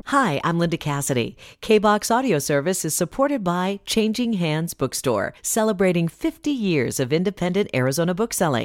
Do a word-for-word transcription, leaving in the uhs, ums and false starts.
Hi, I'm Linda Cassidy. K-BOX Audio Service is supported by Changing Hands Bookstore, celebrating fifty years of independent Arizona bookselling.